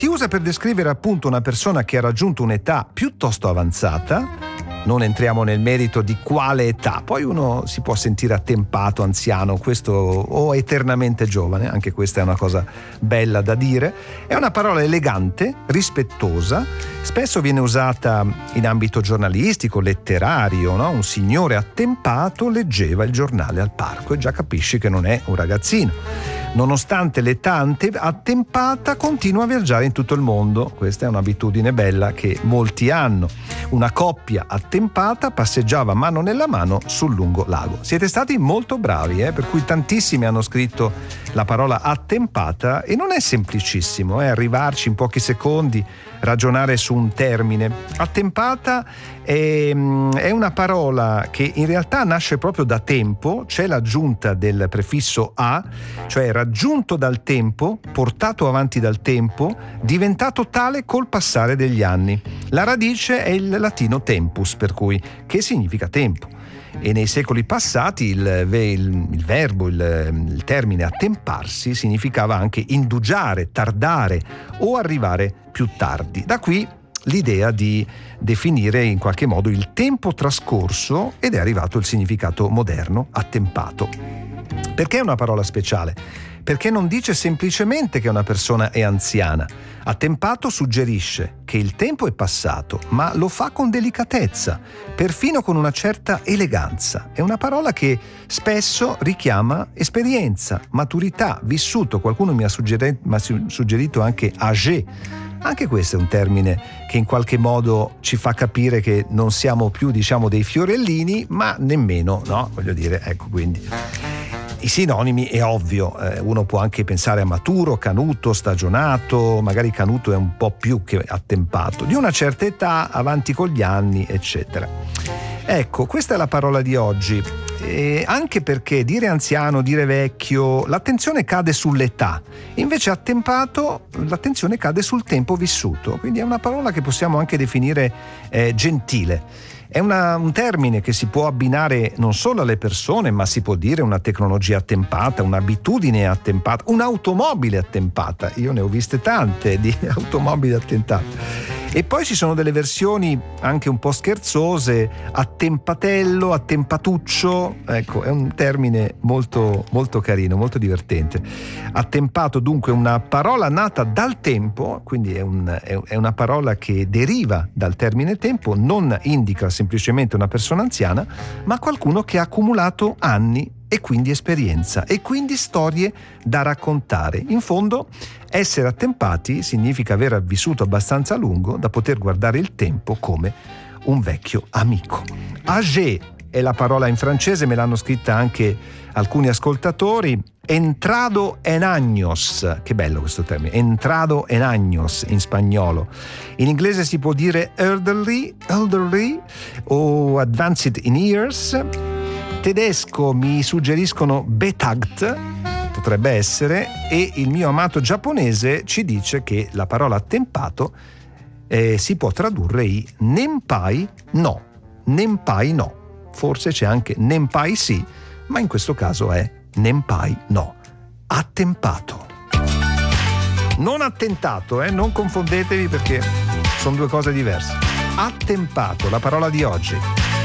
Si usa per descrivere appunto una persona che ha raggiunto un'età piuttosto avanzata. Non entriamo nel merito di quale età, poi uno si può sentire attempato, anziano, questo, o eternamente giovane, anche questa è una cosa bella da dire. È una parola elegante, rispettosa, spesso viene usata in ambito giornalistico, letterario, no? Un signore attempato leggeva il giornale al parco e già capisci che non è un ragazzino. Nonostante l'età attempata, continua a viaggiare in tutto il mondo. Questa è un'abitudine bella che molti hanno. Una coppia attempata passeggiava mano nella mano sul lungo lago. Siete stati molto bravi, per cui tantissimi hanno scritto la parola attempata e non è semplicissimo arrivarci in pochi secondi, ragionare su un termine. Attempata è una parola che in realtà nasce proprio da tempo, c'è l'aggiunta del prefisso a, cioè raggiunto dal tempo, portato avanti dal tempo, diventato tale col passare degli anni. La radice è il latino tempus, per cui che significa tempo. E nei secoli passati il verbo, il termine attemparsi significava anche indugiare, tardare o arrivare più tardi. Da qui l'idea di definire in qualche modo il tempo trascorso ed è arrivato il significato moderno, attempato. Perché è una parola speciale? Perché non dice semplicemente che una persona è anziana. Attempato suggerisce che il tempo è passato, ma lo fa con delicatezza, perfino con una certa eleganza. È una parola che spesso richiama esperienza, maturità, vissuto. Qualcuno mi ha suggerito anche âgé. Anche questo è un termine che in qualche modo ci fa capire che non siamo più, dei fiorellini, ma nemmeno, no? Voglio dire, ecco, quindi i sinonimi è ovvio, uno può anche pensare a maturo, canuto, stagionato, magari canuto è un po' più che attempato, di una certa età, avanti con gli anni, eccetera. Ecco, questa è la parola di oggi, anche perché dire anziano, dire vecchio, l'attenzione cade sull'età, invece attempato l'attenzione cade sul tempo vissuto, quindi è una parola che possiamo anche definire gentile. È un termine che si può abbinare non solo alle persone, ma si può dire una tecnologia attempata, un'abitudine attempata, un'automobile attempata. Io ne ho viste tante di automobili attentate. E poi ci sono delle versioni anche un po' scherzose, attempatello, attempatuccio, ecco, è un termine molto, molto carino, molto divertente. Attempato dunque una parola nata dal tempo, quindi è una parola che deriva dal termine tempo, non indica semplicemente una persona anziana, ma qualcuno che ha accumulato anni e quindi esperienza e quindi storie da raccontare. In fondo, essere attempati significa aver vissuto abbastanza a lungo da poter guardare il tempo come un vecchio amico. Âgé è la parola in francese, me l'hanno scritta anche alcuni ascoltatori. Entrado en años, che bello questo termine, entrado en años in spagnolo. In inglese si può dire elderly o advanced in years. Tedesco mi suggeriscono betagt, potrebbe essere, e il mio amato giapponese ci dice che la parola attempato si può tradurre i nenpai no, forse c'è anche nenpai sì, ma in questo caso è nenpai no, attempato. Non attentato, non confondetevi perché sono due cose diverse. Attempato, la parola di oggi.